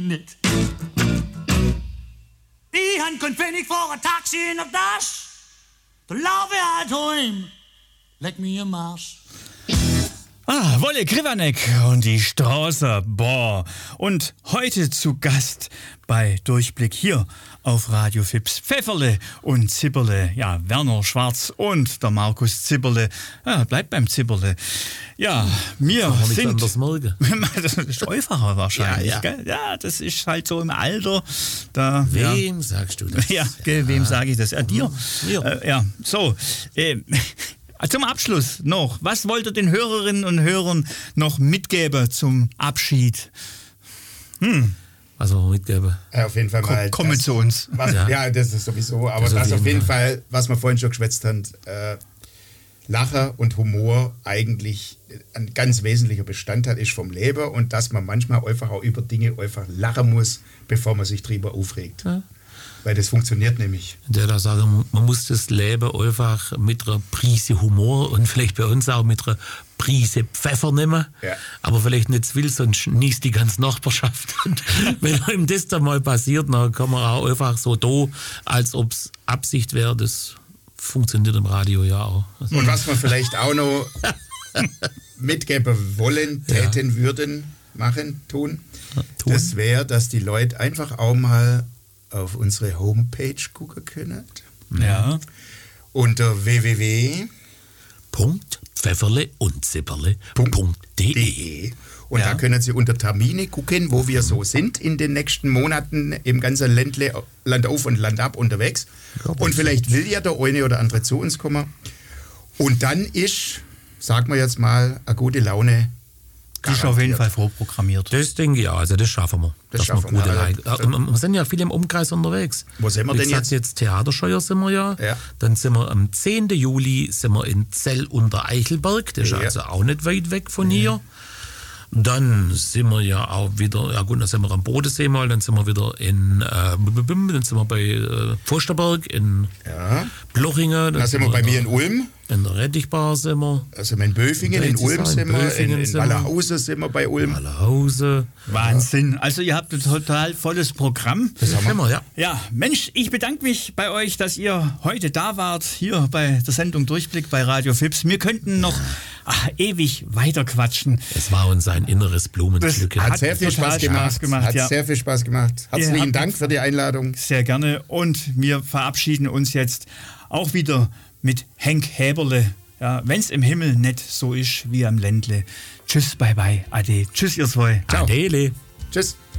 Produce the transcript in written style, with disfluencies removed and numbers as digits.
nicht. Ich han kein Pfennig vor ein Taxi in der Tasche. Da laufe ich halt heim. Leck mir im Arsch. Wolle Krivanek und die Straße, boah. Und heute zu Gast bei Durchblick hier auf Radio Fips Pfefferle und Zipperle. Ja, Werner Schwarz und der Markus Zipperle. Ja, bleibt beim Zipperle. Ja, wir sind... Das ist einfacher wahrscheinlich, ja. Gell? Ja, das ist halt so im Alter. Da, wem sagst du das? Ja, wem sage ich das? Dir? Ja, so... Zum Abschluss noch, was wollt ihr den Hörerinnen und Hörern noch mitgeben zum Abschied? Was wir mitgeben? Ja, auf jeden Fall mal. Kommen zu uns. Ja, das ist sowieso, aber das auf jeden Fall, was wir vorhin schon geschwätzt haben, Lacher und Humor eigentlich ein ganz wesentlicher Bestandteil ist vom Leben und dass man manchmal einfach auch über Dinge einfach lachen muss, bevor man sich drüber aufregt. Ja. Weil das funktioniert nämlich. Der da sagen, man muss das Leben einfach mit einer Prise Humor und vielleicht bei uns auch mit einer Prise Pfeffer nehmen. Ja. Aber vielleicht nicht zu viel, sonst niest die ganze Nachbarschaft. Und wenn einem das dann mal passiert, dann kann man auch einfach so da, als ob es Absicht wäre. Das funktioniert im Radio ja auch. Also und was wir vielleicht auch noch mitgeben wollen, täten, würden, machen, tun, das wäre, dass die Leute einfach auch mal auf unsere Homepage gucken können. Ja. Unter www.pfefferleundzipperle.de und da können Sie unter Termine gucken, wo wir so sind in den nächsten Monaten im ganzen Ländle, Land auf und Land ab unterwegs. Ja, und vielleicht will ja der eine oder andere zu uns kommen. Und dann ist, sagen wir jetzt mal, eine gute Laune. Das ist auf jeden Fall vorprogrammiert. Das denke ich, ja, also das schaffen wir. Das schaffen wir. Wir sind ja viel im Umkreis unterwegs. Wo sind wir denn jetzt? Theaterscheuer sind wir ja. Dann sind wir am 10. Juli sind wir in Zell unter Eichelberg. Das ist also auch nicht weit weg von hier. Dann sind wir ja auch wieder, ja gut, dann sind wir am Bodensee mal, dann sind wir wieder dann sind wir bei Pfosterberg in Blochingen. Dann sind wir bei mir in Ulm. In der Rettichbar sind wir. Also in Böfingen, in Ulm sind wir, in Wallerhausen sind wir bei Ulm. Wallerhausen. Wahnsinn. Also ihr habt ein total volles Programm. Das haben wir, ja. Ja, Mensch, ich bedanke mich bei euch, dass ihr heute da wart, hier bei der Sendung Durchblick bei Radio Fips. Wir könnten noch ewig weiter quatschen. Es war uns ein inneres Blumenpflücken. Hat sehr viel Spaß gemacht. Sehr viel Spaß gemacht. Herzlichen Dank für die Einladung. Sehr gerne. Und wir verabschieden uns jetzt auch wieder mit Henk Häberle. Ja, wenn's im Himmel nicht so ist wie am Ländle. Tschüss, bye bye, ade. Tschüss, ihr zwei. Ciao. Adele. Tschüss.